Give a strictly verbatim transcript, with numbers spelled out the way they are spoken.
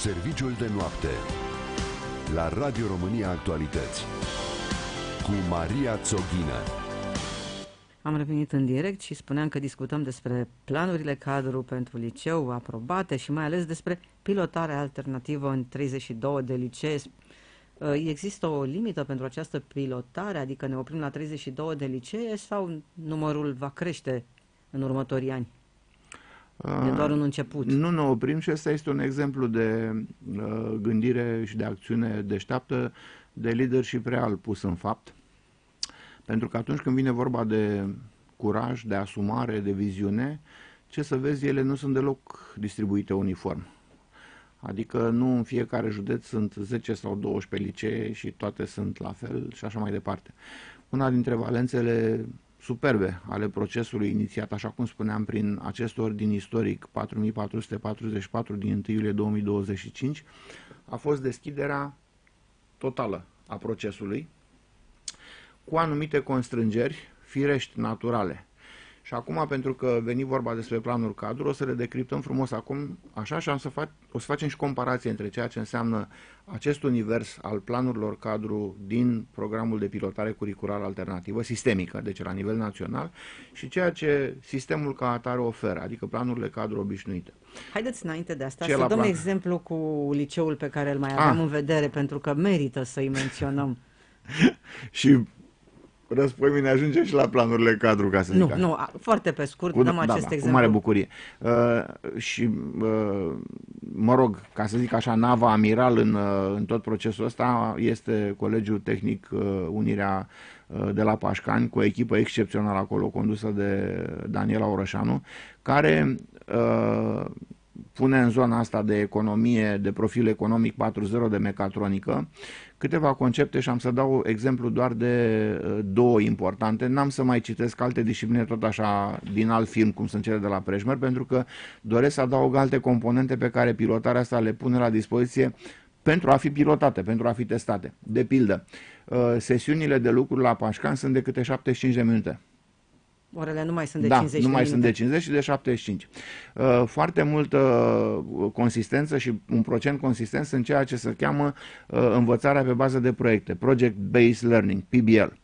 Serviciul de noapte la Radio România Actualități cu Maria Țoghină. Am revenit în direct și spuneam că discutăm despre planurile cadru pentru liceu aprobate și mai ales despre pilotarea alternativă în treizeci și două de licee. Există o limită pentru această pilotare, adică ne oprim la treizeci și două de licee sau numărul va crește în următorii ani? E doar un început. Nu ne oprim și ăsta este un exemplu de uh, gândire și de acțiune deșteaptă, de leadership real pus în fapt. Pentru că atunci când vine vorba de curaj, de asumare, de viziune, ce să vezi, ele nu sunt deloc distribuite uniform. Adică nu în fiecare județ sunt zece sau douăsprezece licee și toate sunt la fel și așa mai departe. Una dintre valențele superbe ale procesului inițiat, așa cum spuneam, prin acest ordin istoric patru mii patru sute patruzeci și patru din întâi iulie două mii douăzeci și cinci, a fost deschiderea totală a procesului, cu anumite constrângeri firești, naturale. Și acum, pentru că veni vorba despre planuri cadru, o să le decriptăm frumos acum, așa, și am să fac, o să facem și comparație între ceea ce înseamnă acest univers al planurilor cadru din programul de pilotare curriculară alternativă, sistemică, deci la nivel național, și ceea ce sistemul ca atare oferă, adică planurile cadru obișnuite. Haideți înainte de asta Ce să dăm plan? exemplu cu liceul pe care îl mai aveam ah. în vedere, pentru că merită să-i menționăm. Și răspoi mine ajungem și la planurile cadru, ca să zic Nu, așa. nu, foarte pe scurt, Cu, dăm da, acest da, exemplu. cu mare bucurie. Uh, și, uh, mă rog, ca să zic așa, nava amiral în, uh, în tot procesul ăsta este Colegiul Tehnic uh, Unirea uh, de la Pașcani, cu o echipă excepțională acolo, condusă de Daniela Orășanu, care uh, pune în zona asta de economie, de profil economic patru punct zero, de mecatronică, câteva concepte și am să dau exemplu doar de două importante. N-am să mai citesc alte discipline tot așa din alt film, cum sunt cele de la Prejmer, pentru că doresc să adaug alte componente pe care pilotarea asta le pune la dispoziție pentru a fi pilotate, pentru a fi testate. De pildă, sesiunile de lucru la Pașcan sunt de câte șaptezeci și cinci de minute. Orele nu mai sunt de da, cincizeci nu de mai minute. sunt de cincizeci și de șaptezeci și cinci. Uh, foarte multă consistență și un procent consistent în ceea ce se cheamă uh, învățarea pe bază de proiecte, Project Based Learning, P B L.